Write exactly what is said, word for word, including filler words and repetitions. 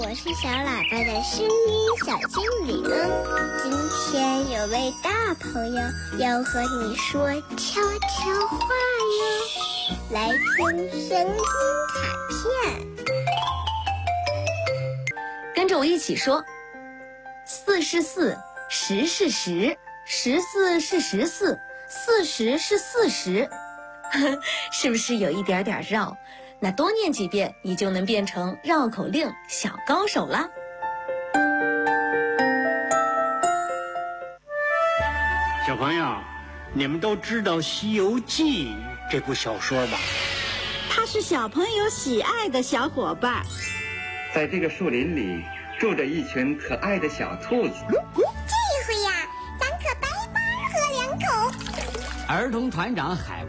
我是小喇叭的声音小精灵，今天有位大朋友要和你说悄悄话哟，来听声音卡片。 跟着我一起说：四是四，十是十，十四是十四，四十是四十，是不是有一点点绕？那多念几遍，你就能变成绕口令小高手了。 小朋友，你们都知道《西游记》这部小说吧？ 它是小朋友喜爱的小伙伴。 在这个树林里住着一群可爱的小兔子。 这回呀，咱可白白喝两口。 儿童团长海